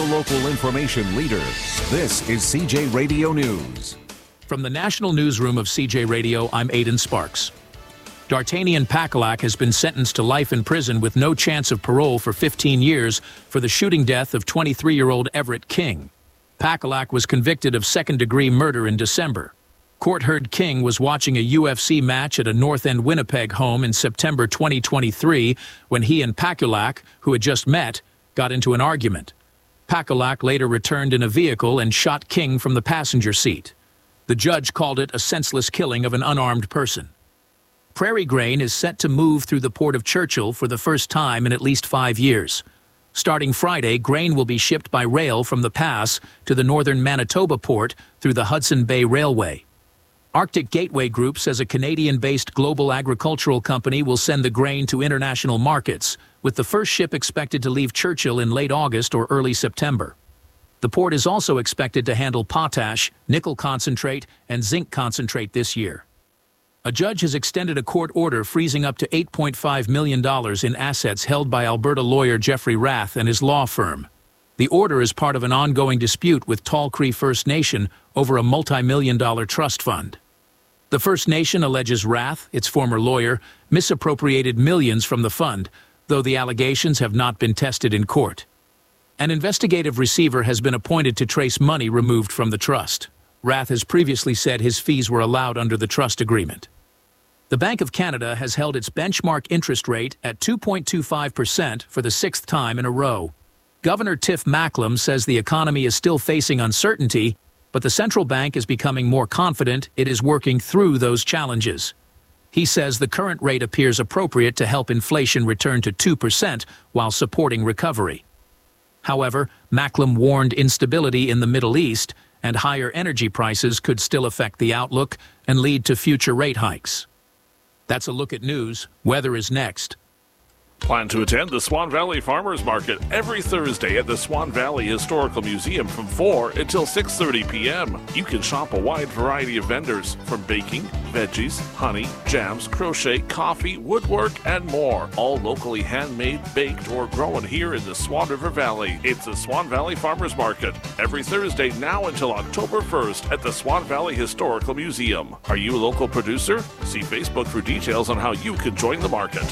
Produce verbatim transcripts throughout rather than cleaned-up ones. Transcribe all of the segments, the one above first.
local information leader. This is C J Radio News. From the National Newsroom of C J Radio, I'm Aidan Sparks. D'Artagnan Pakalak has been sentenced to life in prison with no chance of parole for fifteen years for the shooting death of twenty-three-year-old Everett King. Pakalak was convicted of second-degree murder in December. Court heard King was watching a U F C match at a North End Winnipeg home in September twenty twenty-three when he and Pakalak, who had just met, got into an argument. Pakalak later returned in a vehicle and shot King from the passenger seat. The judge called it a senseless killing of an unarmed person. Prairie grain is set to move through the port of Churchill for the first time in at least five years. Starting Friday, grain will be shipped by rail from the pass to the northern Manitoba port through the Hudson Bay Railway. Arctic Gateway Group says a Canadian-based global agricultural company will send the grain to international markets, with the first ship expected to leave Churchill in late August or early September. The port is also expected to handle potash, nickel concentrate, and zinc concentrate this year. A judge has extended a court order freezing up to eight point five million dollars in assets held by Alberta lawyer Jeffrey Rath and his law firm. The order is part of an ongoing dispute with Tall Cree First Nation over a multi-million dollar trust fund. The First Nation alleges Rath, its former lawyer, misappropriated millions from the fund, though the allegations have not been tested in court. An investigative receiver has been appointed to trace money removed from the trust. Rath has previously said his fees were allowed under the trust agreement. The Bank of Canada has held its benchmark interest rate at two point two five percent for the sixth time in a row. Governor Tiff Macklem says the economy is still facing uncertainty, but the central bank is becoming more confident it is working through those challenges. He says the current rate appears appropriate to help inflation return to two percent while supporting recovery. However, Macklem warned instability in the Middle East and higher energy prices could still affect the outlook and lead to future rate hikes. That's a look at news. Weather is next. Plan to attend the Swan Valley Farmers Market every Thursday at the Swan Valley Historical Museum from four until six thirty p.m. You can shop a wide variety of vendors, from baking, veggies, honey, jams, crochet, coffee, woodwork, and more. All locally handmade, baked, or grown here in the Swan River Valley. It's the Swan Valley Farmers Market every Thursday now until October first at the Swan Valley Historical Museum. Are you a local producer? See Facebook for details on how you can join the market.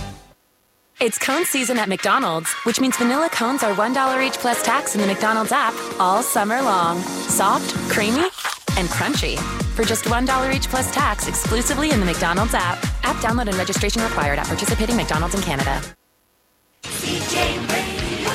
It's cone season at McDonald's, which means vanilla cones are one dollar each plus tax in the McDonald's app all summer long. Soft, creamy, and crunchy. For just one dollar each plus tax exclusively in the McDonald's app. App download and registration required at participating McDonald's in Canada. C J Radio,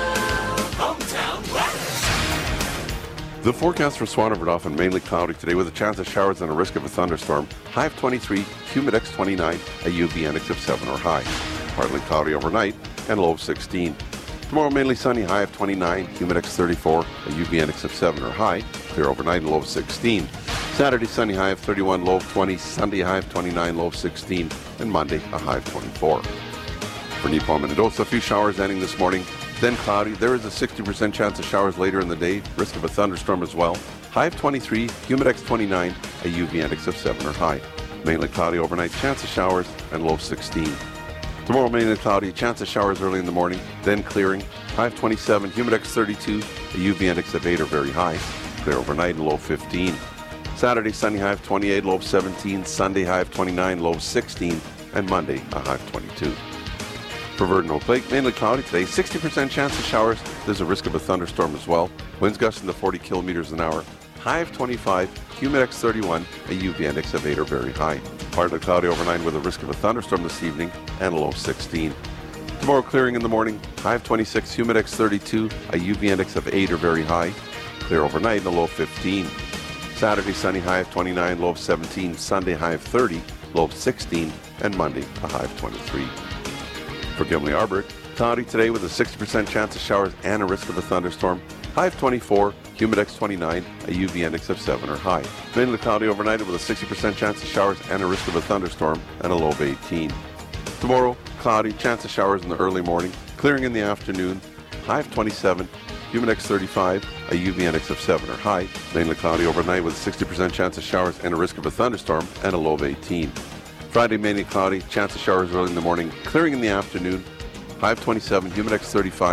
hometown weather. The forecast for Swan River often mainly cloudy today with a chance of showers and a risk of a thunderstorm. High of twenty-three, humidex twenty-nine, a U V index of seven or high. Partly cloudy overnight and low of sixteen. Tomorrow mainly sunny, high of twenty-nine, humidex thirty-four, a U V index of seven or high. Clear overnight and low of sixteen. Saturday sunny, high of thirty-one, low of twenty. Sunday high of twenty-nine, low of sixteen. And Monday a high of twenty-four. For Nippon Mendoza, a few showers ending this morning, then cloudy. There is a sixty percent chance of showers later in the day. Risk of a thunderstorm as well. High of twenty-three, humidex twenty-nine, a U V index of seven or high. Mainly cloudy overnight, chance of showers and low of sixteen. Tomorrow mainly cloudy, chance of showers early in the morning, then clearing. High of twenty-seven, humidex thirty-two, a U V index of eight or very high. Clear overnight and low of fifteen. Saturday sunny, high of twenty-eight, low of seventeen. Sunday high of twenty-nine, low of sixteen. And Monday a high of twenty-two. For Virgin Oak Lake, mainly cloudy today, sixty percent chance of showers. There's a risk of a thunderstorm as well. Winds gusting to forty kilometers an hour. High of twenty-five, humidex thirty-one, a U V index of eight or very high. Partly cloudy overnight with a risk of a thunderstorm this evening and a low of sixteen. Tomorrow clearing in the morning, high of twenty-six, humidex thirty-two, a U V index of eight or very high. Clear overnight and a low of fifteen. Saturday sunny, high of twenty-nine, low of seventeen. Sunday high of thirty, low of sixteen. And Monday a high of twenty-three. For Gimli Arbor, cloudy today with a sixty percent chance of showers and a risk of a thunderstorm. High of twenty-four, humidex twenty-nine, a U V index of seven or high. Mainly cloudy overnight with a sixty percent chance of showers and a risk of a thunderstorm and a low of eighteen. Tomorrow, cloudy, chance of showers in the early morning, clearing in the afternoon. High of twenty-seven, humidex thirty-five, a U V index of seven or high. Mainly cloudy overnight with a sixty percent chance of showers and a risk of a thunderstorm and a low of eighteen. Friday, mainly cloudy, chance of showers early in the morning, clearing in the afternoon. High of twenty-seven, humidex thirty-five,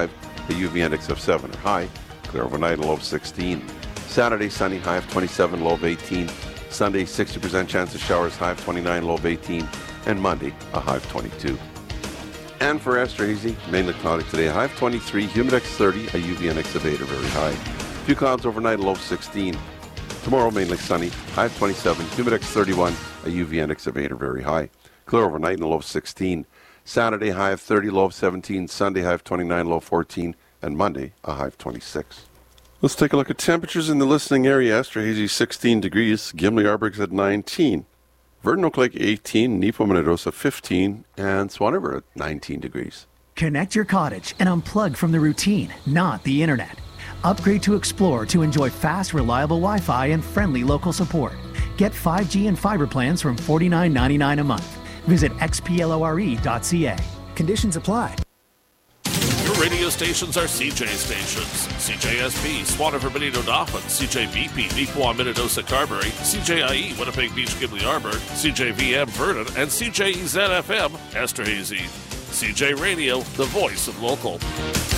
a U V index of seven or high. Clear overnight, a low of sixteen. Saturday, sunny, high of twenty-seven, low of eighteen. Sunday, sixty percent chance of showers, high of twenty-nine, low of eighteen. And Monday, a high of twenty-two. And for Esterhazy, mainly cloudy today, a high of twenty-three, humidex thirty, a U V index of eight or very high. Few clouds overnight, a low of sixteen. Tomorrow, mainly sunny, high of twenty-seven, humidex thirty-one, a U V index of eight or very high. Clear overnight and a low of sixteen. Saturday, high of thirty, low of seventeen. Sunday, high of twenty-nine, low of fourteen. And Monday, a high of twenty-six. Let's take a look at temperatures in the listening area. Esterhazy, sixteen degrees. Gimli Arberg's at nineteen. Verdon Oak Lake, eighteen. Nepo Minnedosa, fifteen. And Swan River at nineteen degrees. Connect your cottage and unplug from the routine, not the internet. Upgrade to Explore to enjoy fast, reliable Wi-Fi and friendly local support. Get five G and fiber plans from forty-nine ninety-nine a month. Visit x p lore dot c a. Conditions apply. Your radio stations are C J stations. C J S P, Swan River, Benito Dauphin, C J B P, Neepawa, Minnedosa, Carberry, C J I E, Winnipeg Beach, Gimli Arberg, C J V M, Vernon, and C J E Z F M, Esterhazy. C J Radio, the voice of local.